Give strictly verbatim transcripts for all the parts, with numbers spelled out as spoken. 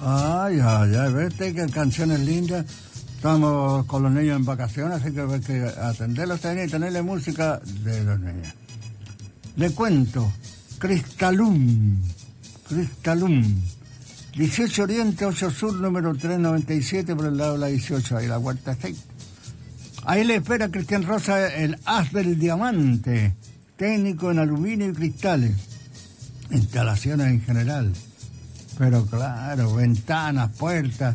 Ay, ay, ay, vete qué canciones lindas. Estamos con los niños en vacaciones, así que hay que atenderlos y tenerle música de los niños. Le cuento, Cristalum, Cristalum, dieciocho Oriente, ocho Sur, número trescientos noventa y siete, por el lado de la dieciocho, ahí la Huerta State. Ahí le espera Cristian Rosa, el as del diamante, técnico en aluminio y cristales, instalaciones en general, pero claro, ventanas, puertas,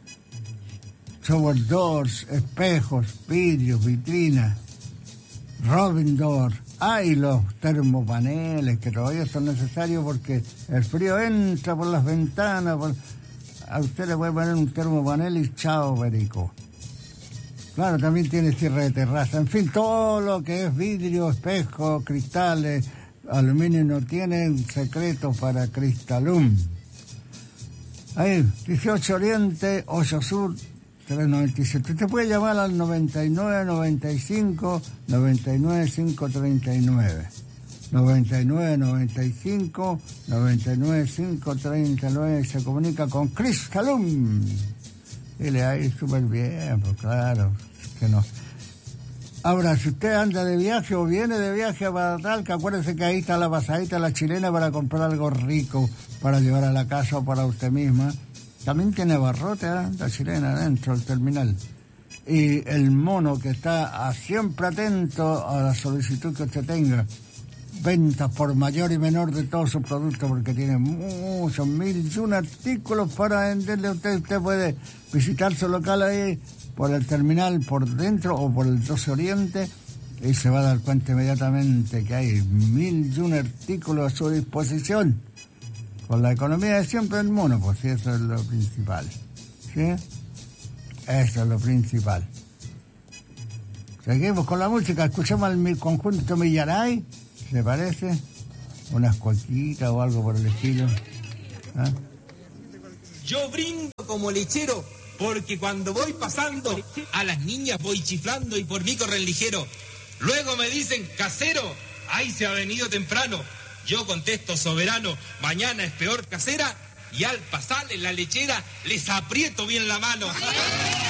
shower doors, espejos, vidrios, vitrinas, robin door. Hay los termopaneles que todavía son necesarios porque el frío entra por las ventanas. Por... A usted le puede poner un termopanel y chao, perico. Claro, también tiene cierre de terraza. En fin, todo lo que es vidrio, espejo, cristales, aluminio no tienen secreto para Cristalum. Ahí, dieciocho Oriente, ocho Sur, trescientos noventa y siete. Usted puede llamar al noventa y nueve, noventa y cinco, noventa y nueve, quinientos treinta y nueve. noventa y nueve, noventa y cinco, noventa y nueve, quinientos treinta y nueve y se comunica con Cristalum. Y le ha ido súper bien, pues claro, que no. Ahora, si usted anda de viaje o viene de viaje a Talca, acuérdese que ahí está la pasadita, la chilena, para comprar algo rico para llevar a la casa o para usted misma. También tiene barrote, ¿eh? La chilena dentro del terminal. Y el mono que está a siempre atento a la solicitud que usted tenga. Ventas por mayor y menor de todos sus productos, porque tiene muchos, mil y un artículos para venderle a usted. Usted puede visitar su local ahí por el terminal, por dentro o por el doce Oriente, y se va a dar cuenta inmediatamente que hay mil y un artículos a su disposición. Con la economía de siempre el mono, pues sí, eso es lo principal. ¿Sí? Eso es lo principal. Seguimos con la música, escuchamos el conjunto Millaray, ¿le parece? Unas cuequitas o algo por el estilo. ¿Ah? Yo brindo como lechero, porque cuando voy pasando, a las niñas voy chiflando y por mí corren ligero. Luego me dicen, casero, ahí se ha venido temprano. Yo contesto, soberano, mañana es peor casera, y al pasar en la lechera les aprieto bien la mano.